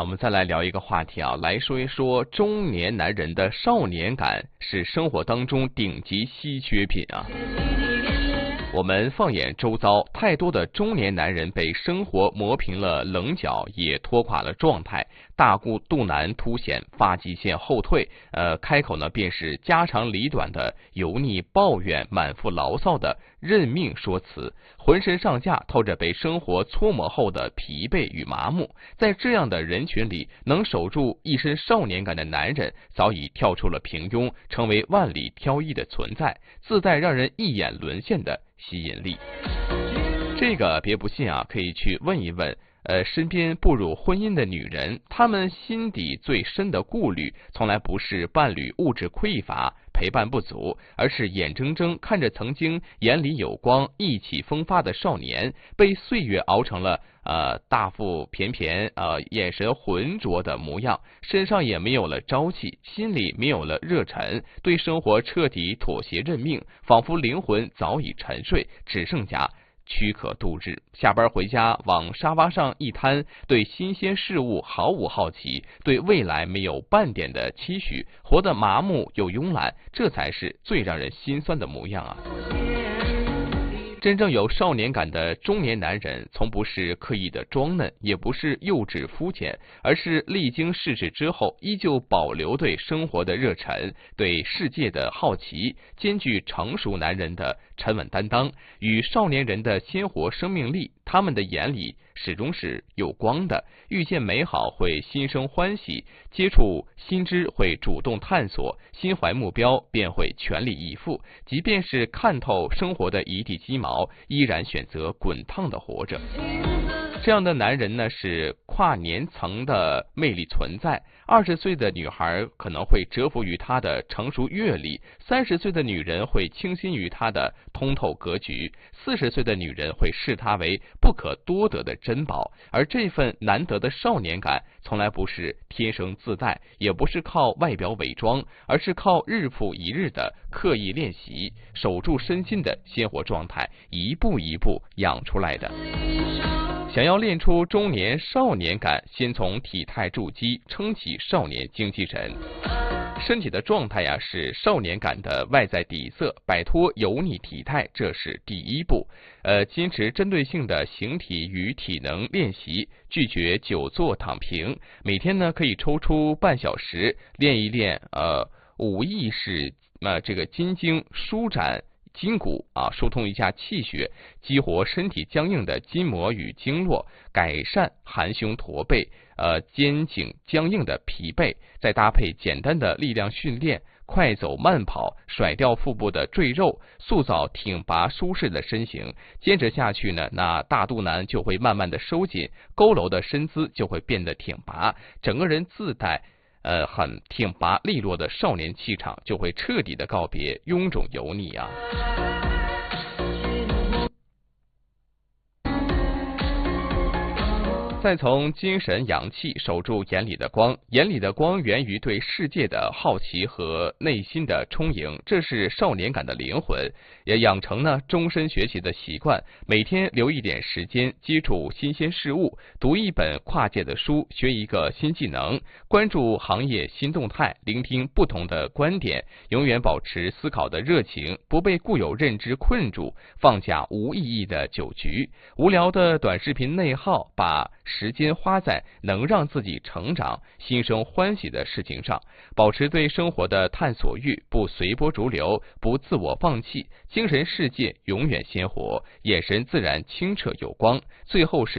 我们再来聊一个话题啊，来说一说中年男人的少年感是生活当中顶级稀缺品啊。我们放眼周遭，太多的中年男人被生活磨平了棱角，也拖垮了状态，大肚腩凸显，发际线后退，开口呢便是家长里短的油腻抱怨，满腹牢骚的认命说辞，浑身上下透着被生活搓磨后的疲惫与麻木。在这样的人群里，能守住一身少年感的男人，早已跳出了平庸，成为万里挑一的存在，自带让人一眼沦陷的吸引力。这个别不信啊，可以去问一问身边步入婚姻的女人，她们心底最深的顾虑，从来不是伴侣物质匮乏、陪伴不足，而是眼睁睁看着曾经眼里有光、意气风发的少年，被岁月熬成了大腹便便、眼神浑浊的模样，身上也没有了朝气，心里没有了热忱，对生活彻底妥协认命，仿佛灵魂早已沉睡，只剩下躯壳度日。下班回家往沙发上一瘫，对新鲜事物毫无好奇，对未来没有半点的期许，活得麻木又慵懒，这才是最让人心酸的模样啊。真正有少年感的中年男人，从不是刻意的装嫩，也不是幼稚肤浅，而是历经世事之后，依旧保留对生活的热忱，对世界的好奇，兼具成熟男人的沉稳担当与少年人的鲜活生命力。他们的眼里始终是有光的，遇见美好会心生欢喜，接触新知会主动探索，心怀目标便会全力以赴，即便是看透生活的一地鸡毛，依然选择滚烫的活着。这样的男人呢，是跨年层的魅力存在。20岁的女孩可能会折服于他的成熟阅历，30岁的女人会倾心于他的通透格局，40岁的女人会视他为不可多得的珍宝。而这份难得的少年感，从来不是天生自带，也不是靠外表伪装，而是靠日复一日的刻意练习，守住身心的鲜活状态，一步一步养出来的。想要练出中年少年感，先从体态筑基，撑起少年精气神。身体的状态呀，是少年感的外在底色，摆脱油腻体态，这是第一步。坚持针对性的形体与体能练习，拒绝久坐躺平。每天呢，可以抽出半小时练一练无意识这个筋经，舒展筋骨啊，疏通一下气血，激活身体僵硬的筋膜与经络，改善含胸驼背、肩颈僵硬的疲惫。再搭配简单的力量训练，快走慢跑，甩掉腹部的赘肉，塑造挺拔舒适的身形。坚持下去呢，那大肚腩就会慢慢的收紧，佝偻的身姿就会变得挺拔，整个人自带很挺拔利落的少年气场，就会彻底的告别臃肿油腻啊。再从精神养气，守住眼里的光。眼里的光源于对世界的好奇和内心的充盈，这是少年感的灵魂。也养成呢终身学习的习惯，每天留一点时间接触新鲜事物，读一本跨界的书，学一个新技能，关注行业新动态，聆听不同的观点，永远保持思考的热情，不被固有认知困住，放下无意义的酒局、无聊的短视频内耗，把时间花在能让自己成长、心生欢喜的事情上，保持对生活的探索欲，不随波逐流，不自我放弃，精神世界永远鲜活，眼神自然清澈有光。最后是